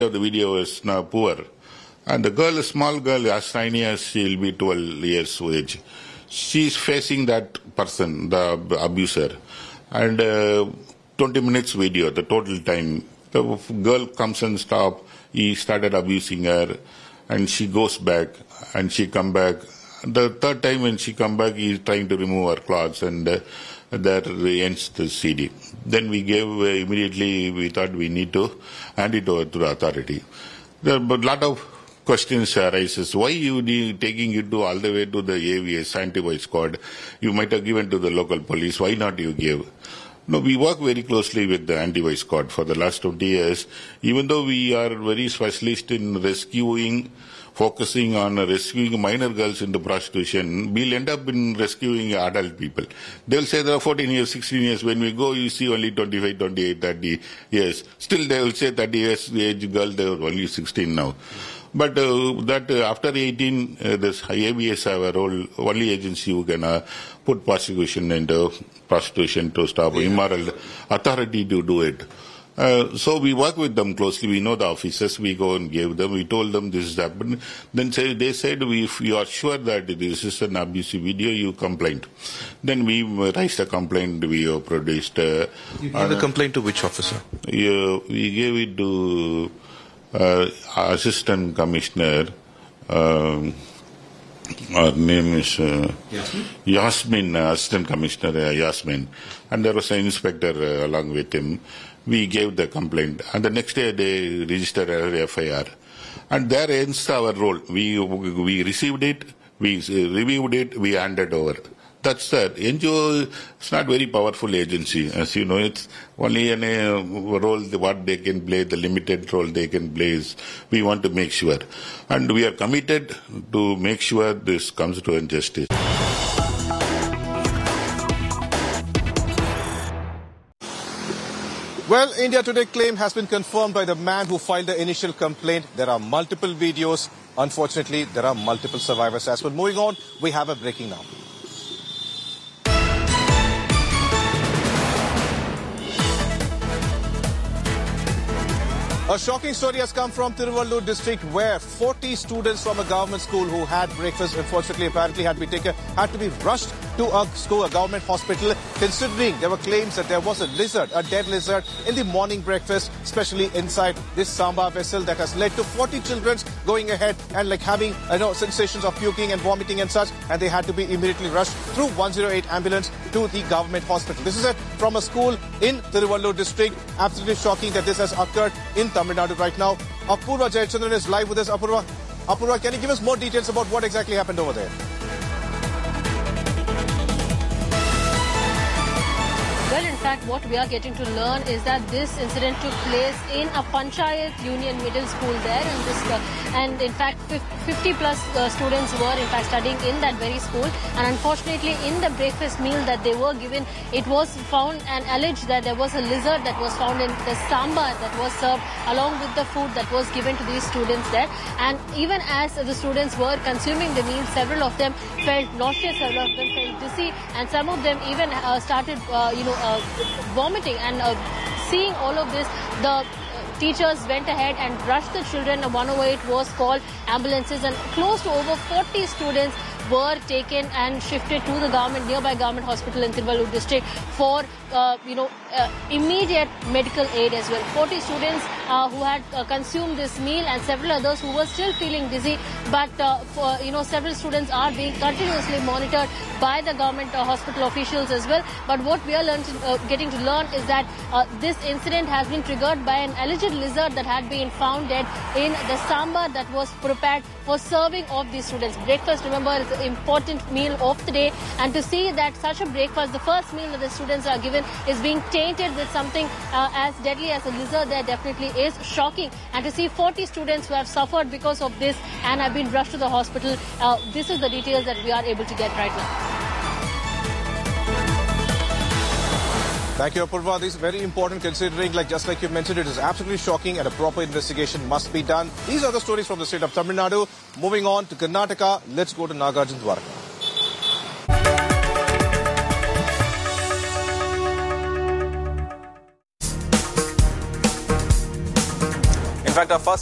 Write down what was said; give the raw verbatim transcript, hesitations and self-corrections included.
The video is now poor. And the girl, a small girl, as tiny as she'll be twelve years of age, she's facing that person, the abuser. And uh, twenty minutes video, the total time. The girl comes and stops. He started abusing her. And she goes back. And she come back. The third time when she come back, he's trying to remove her clothes. And uh, that ends the C D. Then we gave, uh, immediately, we thought we need to hand it over to the authority. There are a lot of questions arises. Why you taking it to all the way to the A V S, anti-vice squad? You might have given to the local police. Why not you give? No, we work very closely with the anti-vice squad for the last twenty years. Even though we are very specialist in rescuing, focusing on rescuing minor girls into prostitution, we'll end up in rescuing adult people. They'll say there are fourteen years, sixteen years. When we go, you see only twenty-five, twenty-eight, thirty years. Still, they will say thirty years age girl, they are only sixteen now. But uh, that uh, after eighteen, uh, this A V S have a role, only agency who can uh, put prosecution into prostitution to stop yeah. immoral authority to do it. Uh, so we work with them closely. We know the officers. We go and give them. We told them this has happened. Then say, they said, we, if you are sure that this is an abusive video, you complain. Then we raised a complaint. We uh, produced. Uh, you gave the complaint to which officer? Uh, we gave it to uh, Assistant Commissioner. Um, Her name is uh, Yasmin, Yasmin uh, Assistant Commissioner uh, Yasmin. And there was an inspector uh, along with him. We gave the complaint, and the next day they registered an F I R. And there ends our role. We we received it, we reviewed it, we handed over. That's that. N G O is not very powerful agency, as you know. It's only a uh, role what they can play, the limited role they can play is we want to make sure, and we are committed to make sure this comes to justice. Well, India Today claim has been confirmed by the man who filed the initial complaint. There are multiple videos. Unfortunately, there are multiple survivors as well. Moving on, we have a breaking now. A shocking story has come from Tiruvallur district where forty students from a government school who had breakfast, unfortunately, apparently had, been taken, had to be rushed to a school, a government hospital, considering there were claims that there was a lizard, a dead lizard, in the morning breakfast, especially inside this sambar vessel that has led to forty children going ahead and like having, you know, sensations of puking and vomiting and such, and they had to be immediately rushed through one oh eight ambulance to the government hospital. This is it from a school in Tiruvallur district. Absolutely shocking that this has occurred in Tamil Nadu right now. Apurva Jayachandran is live with us. Apurva, Apurva, can you give us more details about what exactly happened over there? Well, in fact, what we are getting to learn is that this incident took place in a Panchayat Union Middle School there, and this, uh, and in fact, fifty plus uh, students were in fact studying in that very school. And unfortunately, in the breakfast meal that they were given, it was found and alleged that there was a lizard that was found in the sambar that was served along with the food that was given to these students there. And even as the students were consuming the meal, several of them felt nauseous, several of them felt dizzy, and some of them even uh, started, uh, you know. Uh, vomiting. And uh, seeing all of this, the uh, teachers went ahead and rushed the children. one oh eight was called, ambulances, and close to over forty students were taken and shifted to the government, nearby government hospital in Tiruvallur district for, uh, you know, uh, immediate medical aid as well. forty students uh, who had uh, consumed this meal and several others who were still feeling dizzy, but, uh, for, you know, several students are being continuously monitored by the government uh, hospital officials as well. But what we are learned, uh, getting to learn is that uh, this incident has been triggered by an alleged lizard that had been found dead in the sambar that was prepared for serving of these students. Breakfast, remember, is an important meal of the day, and to see that such a breakfast, the first meal that the students are given, is being tainted with something uh, as deadly as a lizard, there definitely is shocking. And to see forty students who have suffered because of this and have been rushed to the hospital, uh, this is the details that we are able to get right now. Thank you, Apurva. This is very important considering, like just like you mentioned, it is absolutely shocking and a proper investigation must be done. These are the stories from the state of Tamil Nadu. Moving on to Karnataka, let's go to Nagarjun Dwarka. In fact, our first